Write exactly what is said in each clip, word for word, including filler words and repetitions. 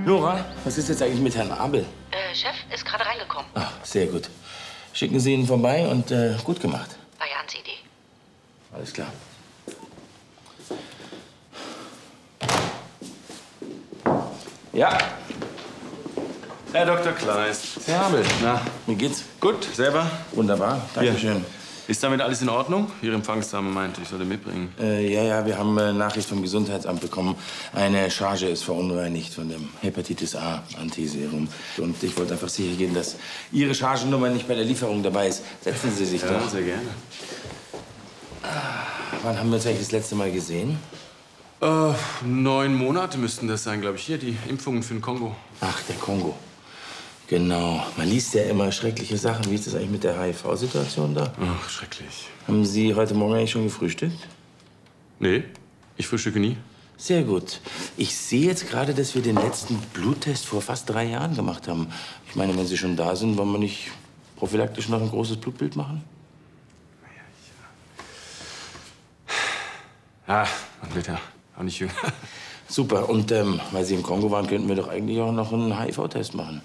Nora, was ist jetzt eigentlich mit Herrn Abel? Äh, Chef ist gerade reingekommen. Ach, sehr gut. Schicken Sie ihn vorbei und äh, gut gemacht. War Jans Idee. Alles klar. Ja. Herr Doktor Kleist. Herr Abel. Na, Wie geht's? gut, selber? Wunderbar. Dankeschön. Ist damit alles in Ordnung? Ihre Empfangsdame meinte, ich solle mitbringen. Äh, ja, ja, wir haben äh, Nachricht vom Gesundheitsamt bekommen. Eine Charge ist verunreinigt von dem Hepatitis A Antiserum. Und ich wollte einfach sicher gehen, dass Ihre Chargennummer nicht bei der Lieferung dabei ist. Setzen Sie sich Ja, doch. sehr gerne. Wann haben wir uns eigentlich das letzte Mal gesehen? Äh, neun Monate müssten das sein, glaube ich. Hier, die Impfungen für den Kongo. Ach, der Kongo. Genau. Man liest ja immer schreckliche Sachen. Wie ist das eigentlich mit der H I V-Situation da? Ach, schrecklich. Haben Sie heute Morgen eigentlich schon gefrühstückt? Nee, ich frühstücke nie. Sehr gut. Ich sehe jetzt gerade, dass wir den letzten Bluttest vor fast drei Jahren gemacht haben. Ich meine, wenn Sie schon da sind, wollen wir nicht prophylaktisch noch ein großes Blutbild machen? Ja, man wird ja auch nicht jünger. Super. Und ähm, weil Sie im Kongo waren, könnten wir doch eigentlich auch noch einen H I V-Test machen.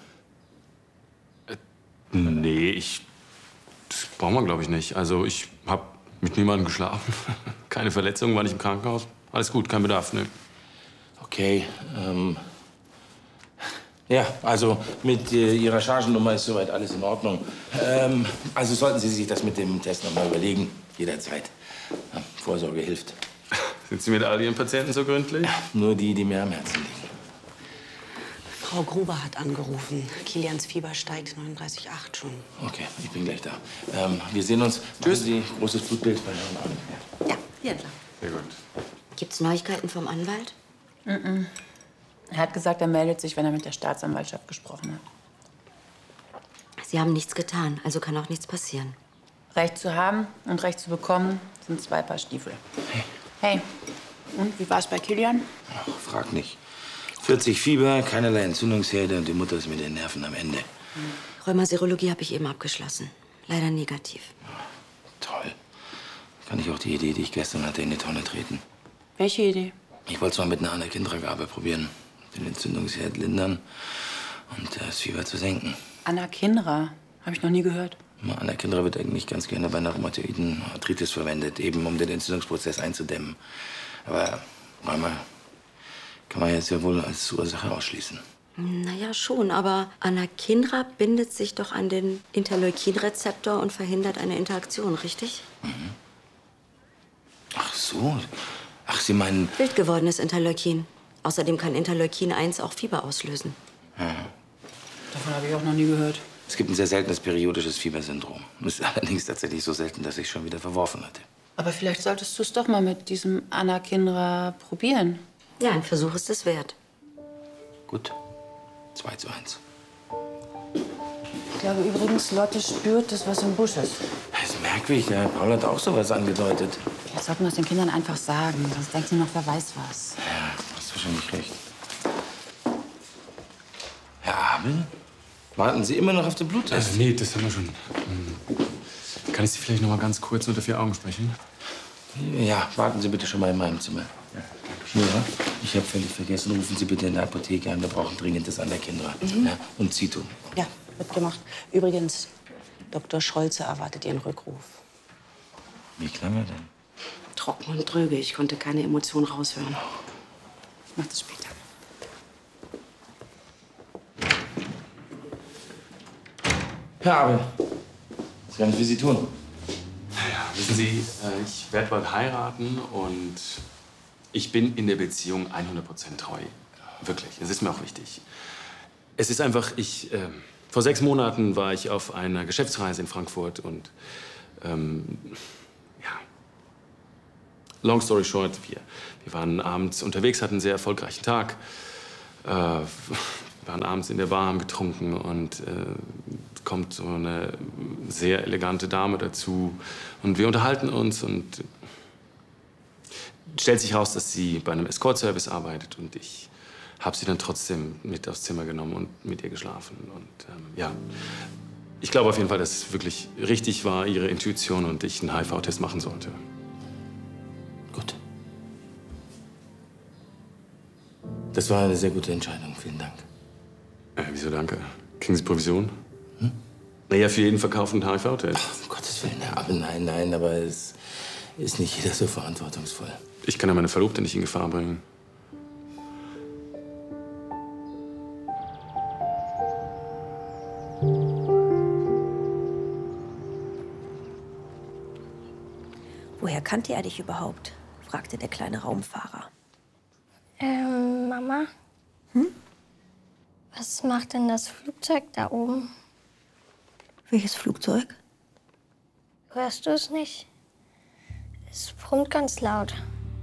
Nee, ich... Das brauchen wir, glaube ich, nicht. Also, ich habe mit niemandem geschlafen. Keine Verletzungen, war nicht im Krankenhaus. Alles gut, kein Bedarf, ne? Okay, ähm... Ja, also mit äh, Ihrer Chargennummer ist soweit alles in Ordnung. Ähm, also sollten Sie sich das mit dem Test noch mal überlegen. Jederzeit. Ja, Vorsorge hilft. Sind Sie mit all Ihren Patienten so gründlich? Nur die, die mir am Herzen liegen. Frau Gruber hat angerufen. Kilians Fieber steigt neununddreißig Komma acht schon. Okay, ich bin gleich da. Ähm, wir sehen uns. Tschüss. Sie großes Blutbild bei Herrn Abel. Ja, hier entlang. Sehr gut. Gibt's Neuigkeiten vom Anwalt? Mm-mm. Er hat gesagt, er meldet sich, wenn er mit der Staatsanwaltschaft gesprochen hat. Sie haben nichts getan, also kann auch nichts passieren. Recht zu haben und Recht zu bekommen sind zwei Paar Stiefel. Hey. Hey, und wie war's bei Kilian? Ach, frag nicht. vierzig Fieber, keinerlei Entzündungsherde und die Mutter ist mit den Nerven am Ende. Hm. Rheumaserologie habe ich eben abgeschlossen. Leider negativ. Toll. Kann ich auch die Idee, die ich gestern hatte, in die Tonne treten? Welche Idee? Ich wollte es mal mit einer Anakinra-Gabe probieren. Den Entzündungsherd lindern und das Fieber zu senken. Anakinra? Habe ich noch nie gehört. Anakinra wird eigentlich ganz gerne bei einer rheumatoiden Arthritis verwendet, eben um den Entzündungsprozess einzudämmen. Aber Rheuma kann man jetzt ja wohl als Ursache ausschließen. Naja, schon, aber Anakinra bindet sich doch an den Interleukin-Rezeptor und verhindert eine Interaktion, richtig? Mhm. Ach so. Ach, Sie meinen... Wild gewordenes Interleukin. Außerdem kann Interleukin eins auch Fieber auslösen. Ja. Davon habe ich auch noch nie gehört. Es gibt ein sehr seltenes periodisches Fiebersyndrom. Ist allerdings tatsächlich so selten, dass ich es schon wieder verworfen hatte. Aber vielleicht solltest du es doch mal mit diesem Anakinra probieren. Ja, ein Versuch ist es wert. Gut. zwei zu eins. Ich glaube übrigens, Lotte spürt, dass was im Busch ist. Das ist merkwürdig. Der Paul hat auch sowas angedeutet. Vielleicht sollten wir es den Kindern einfach sagen. Sonst denken sie noch, wer weiß was. Ja, hast wahrscheinlich recht. Herr Abel? Warten Sie immer noch auf den Bluttest? Äh, nee, das haben wir schon. Kann ich Sie vielleicht noch mal ganz kurz unter vier Augen sprechen? Ja, warten Sie bitte schon mal in meinem Zimmer. Ja, ich habe völlig vergessen. Rufen Sie bitte in der Apotheke an. Wir brauchen dringend das Anakinra. Mhm. Ja, und Zito. Ja, wird gemacht. Übrigens, Doktor Scholze erwartet Ihren Rückruf. Wie klang er denn? Trocken und dröge. Ich konnte keine Emotion raushören. Ich mach das später. Herr Abel, was kann ich für Sie tun? Ja, wissen Sie, äh, ich werde bald heiraten und ich bin in der Beziehung hundert Prozent treu. Wirklich, es ist mir auch wichtig. Es ist einfach, ich, äh, vor sechs Monaten war ich auf einer Geschäftsreise in Frankfurt und, ähm, ja, long story short, wir, wir waren abends unterwegs, hatten einen sehr erfolgreichen Tag. Äh, wir waren abends in der Bar, haben getrunken und äh, kommt so eine sehr elegante Dame dazu und wir unterhalten uns und stellt sich raus, dass sie bei einem Escort-Service arbeitet und ich habe sie dann trotzdem mit aufs Zimmer genommen und mit ihr geschlafen und ähm, ja, ich glaube auf jeden Fall, dass es wirklich richtig war, ihre Intuition und ich einen H I V-Test machen sollte. Gut. Das war eine sehr gute Entscheidung. Vielen Dank. Äh, wieso danke? Kriegen Sie Provision? Hm? Naja, für jeden verkauften H I V-Test. Um Gottes Willen, Herr Abel, nein, nein, aber es ist nicht jeder so verantwortungsvoll. Ich kann ja meine Verlobte nicht in Gefahr bringen. Woher kannte er dich überhaupt? Fragte der kleine Raumfahrer. Ähm, Mama? Hm? Was macht denn das Flugzeug da oben? Welches Flugzeug? Hörst du es nicht? Es brummt ganz laut.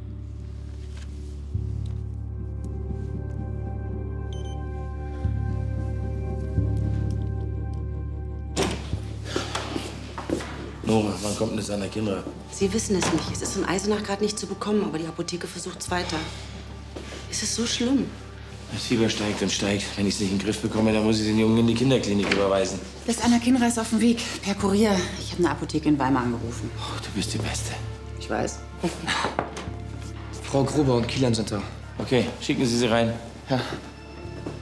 Nora, wann kommt denn das an der Kinder? Sie wissen es nicht. Es ist in Eisenach gerade nicht zu bekommen, aber die Apotheke versucht es weiter. Ist es so schlimm? Das Fieber steigt und steigt. Wenn ich es nicht in den Griff bekomme, dann muss ich den Jungen in die Kinderklinik überweisen. Bis Anna Kindra ist auf dem Weg. Per Kurier. Ich habe eine Apotheke in Weimar angerufen. Oh, du bist die Beste. Ich weiß. Frau Gruber und Kielan sind da. Okay, schicken Sie sie rein. Ja.